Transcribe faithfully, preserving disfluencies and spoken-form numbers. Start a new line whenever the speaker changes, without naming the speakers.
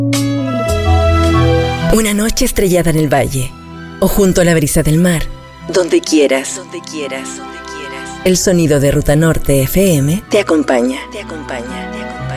Una noche estrellada en el valle o junto a la brisa del mar, donde quieras, donde quieras, donde quieras. El sonido de Ruta Norte F M te acompaña, te acompaña, te acompaña.